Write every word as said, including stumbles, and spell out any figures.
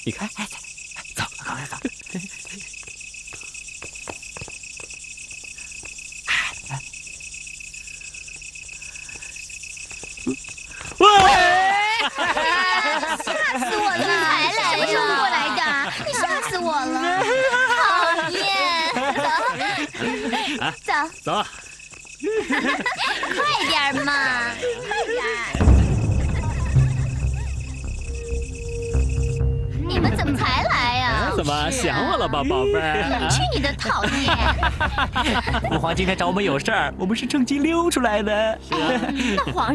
你看，走，快快走。哇！ 吓死我了！才来呀，冲过来的，你吓死我了！讨厌！走走， 快点嘛！哎呀！你们怎么才来呀？ 怎么想我了吧，宝贝儿？ 去你的讨厌！ 父皇今天找我们有事儿，我们是趁机溜出来的。 那皇